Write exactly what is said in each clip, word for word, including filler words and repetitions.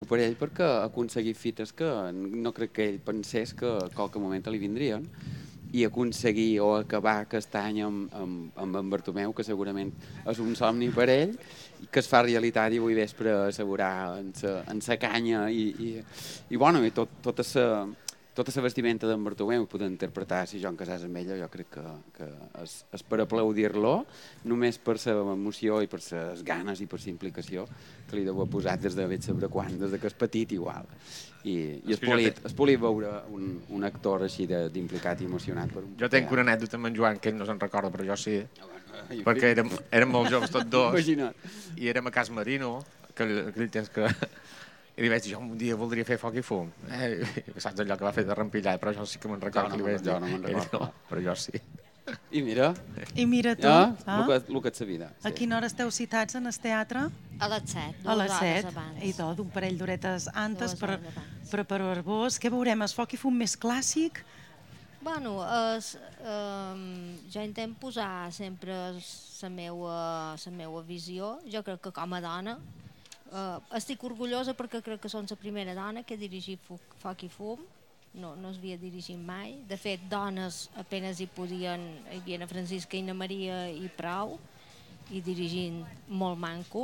per ell perquè ha aconseguit fites que no crec que ell pensés que a qualque moment li vindrien, i aconseguir o acabar aquest any amb, amb, amb en Bartomeu, que segurament és un somni per ell, i que es fa realitat i avui vespre assegurar en sa, en sa canya i, i, i, bueno, i tot, tota sa, tota la vestimenta d'en Bartomeu poder interpretar si jo em casés amb ella, jo crec que, que és, és per aplaudir-lo, només per la emoció i per les ganes i per la implicació que li deu haver posat des de ben saber quan, des que és petit igual. I, i és, polit, és polit veure un, un actor així d'implicat i emocionat. Per un jo tenc una anècdota amb en Joan, que ell no se'n recorda, però jo sí, perquè érem, érem molt joves tots dos. Imagina't. I érem a Cas Marino, aquell, aquell temps que... I li vaig dir, jo un dia voldria fer foc i fum. Eh, saps allò que va fer de rampillar, però jo sí que me'n recordo. Jo no, que li vaig dir, jo no me'n recordo. No, però jo sí. I mira. I mira tu. Ja, ah? el, que, el que és la vida. Sí. A quina hora esteu citats en el teatre? A les set, a les set. abans. Idò, d'un parell d'horetes antes per preparar-vos. Què veurem, el foc i fum més clàssic? Bueno, es, um, jo intento posar sempre la meua, la meua visió. Jo crec que com a dona Uh, estic orgullosa perquè crec que som la primera dona que ha dirigit Foc i Fum, no, no s'havia dirigit mai. De fet, dones apenas hi podien, hi havia a Francisca i na Maria i prou, i dirigint molt manco.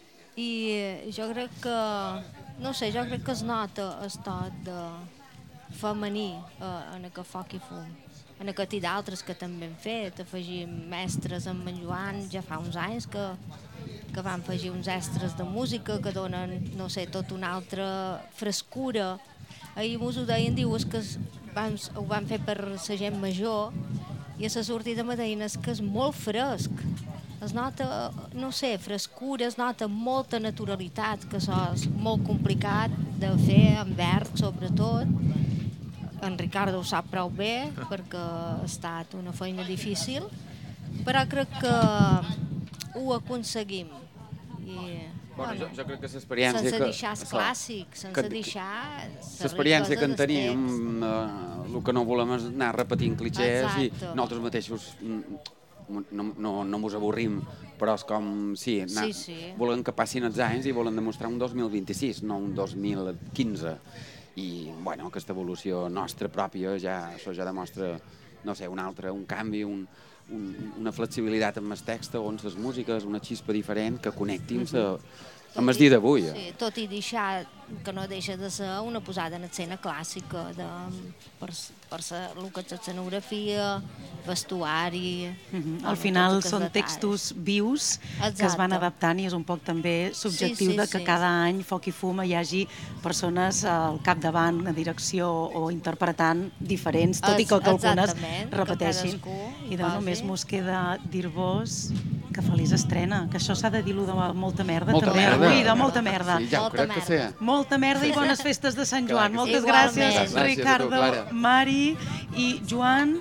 I jo crec que, no sé, jo crec que es nota el tot de femení uh, en aquest Foc i Fum. En aquest i d'altres que també hem fet, afegim mestres amb en Joan, ja fa uns anys que que van afegir uns extras de música que donen, no sé, tot una altra frescura. Ahir mos ho deien, diu, és que van, ho van fer per la gent major i a la sortida me deien és que és molt fresc. Es nota, no sé, frescura, es nota molta naturalitat, que això és molt complicat de fer en verd, sobretot. En Ricardo ho sap prou bé, perquè ha estat una feina difícil, però crec que ho aconseguim. I, bueno, bueno, jo, jo crec que l'experiència... Sense que, deixar el clàssic, sense deixar... L'experiència que en tenim, eh, el que no volem és anar repetint clichés. Exacte. I nosaltres mateixos no, no, no mos avorrim, però és com, sí, anar, sí, sí. Volen que passin els anys i volen demostrar un dos mil vint-i-sis, no un dos mil quinze. I, bueno, aquesta evolució nostra pròpia ja, això ja demostra, no sé, un altre, un canvi, un... Un, una flexibilitat amb el text o amb les músiques, una xispa diferent que connecti amb, mm-hmm. amb el dia d'avui. Sí, tot i deixar que no deixa de ser una posada en escena clàssica de, per, per ser el que és escenografia, vestuari... Mm-hmm. Al final són detalls. Textos vius. Exacte. Que es van adaptant i és un poc també subjectiu sí, sí, de que sí. Cada any Foc i Fum hi hagi persones al capdavant, a direcció o interpretant diferents, tot es, i que, que algunes repeteixin. I de només mos queda dir-vos que feliç estrena, que això s'ha de dir-lo de molta merda molta també merda. Avui, de molta merda. Sí, ja ho crec que sí. Molta merda i bones festes de Sant Joan. Moltes gràcies, gràcies Ricardo, tu, Mari i Joan.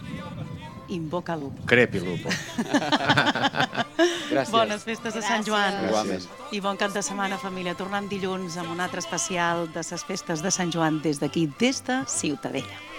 Invoca lupo. Crepi lupo. Gràcies. Bones festes de Sant Joan. Gràcies. I bon cap de setmana, família. Tornem dilluns amb un altre especial de les festes de Sant Joan des d'aquí, des de Ciutadella.